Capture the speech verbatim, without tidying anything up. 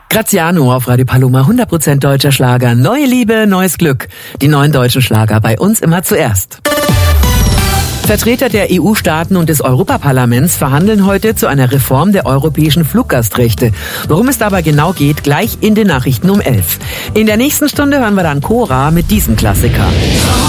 Graziano auf Radio Paloma, hundert Prozent deutscher Schlager. Neue Liebe, neues Glück. Die neuen deutschen Schlager bei uns immer zuerst. Vertreter der E U-Staaten und des Europaparlaments verhandeln heute zu einer Reform der europäischen Fluggastrechte. Worum es dabei genau geht, gleich in den Nachrichten um elf. In der nächsten Stunde hören wir dann Cora mit diesem Klassiker.